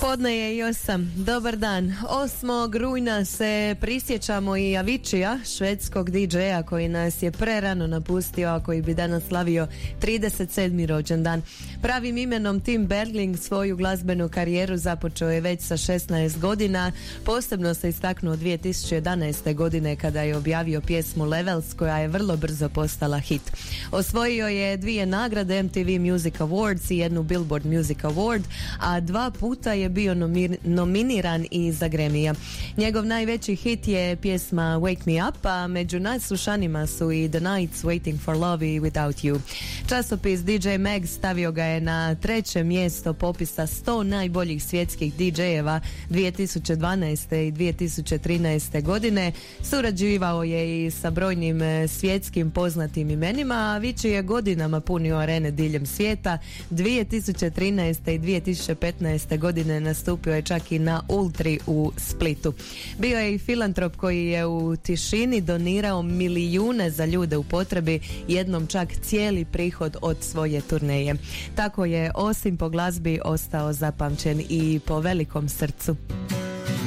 Podne je i 8. Dobar dan. 8. rujna se prisjećamo i Aviciija, švedskog DJ-a koji nas je prerano napustio, a koji bi danas slavio 37. rođendan. Pravim imenom Tim Bergling svoju glazbenu karijeru započeo je već sa 16 godina. Posebno se istaknuo 2011. godine kada je objavio pjesmu Levels, koja je vrlo brzo postala hit. Osvojio je 2 nagrade MTV Music Awards i 1 Billboard Music Award, a 2 puta je bio nominiran i za Grammyja. Njegov najveći hit je pjesma Wake Me Up, a među najslušanima su i The Nights, Waiting for Love i Without You. Časopis DJ Mag stavio ga je na 3. mjesto popisa 100 najboljih svjetskih DJ-eva 2012. i 2013. godine. Surađivao je i sa brojnim svjetskim poznatim imenima, a Avicii je godinama punio arene diljem svijeta. 2013. i 2015. godine nastupio je čak i na Ultri u Splitu. Bio je i filantrop koji je u tišini donirao milijune za ljude u potrebi, jednom čak cijeli prihod od svoje turneje. Tako je osim po glazbi ostao zapamćen i po velikom srcu.